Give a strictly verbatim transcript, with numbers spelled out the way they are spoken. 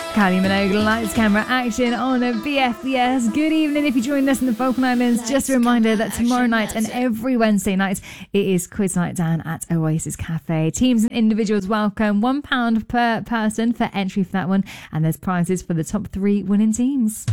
Kylie Minogue, lights, camera, action on a B F B S. Good evening if you joined us in the Falkland Islands. Just a reminder that tomorrow night and every Wednesday night it is quiz night down at Oasis Cafe. Teams and individuals welcome. One pound per person for entry for that one, and there's prizes for the top three winning teams.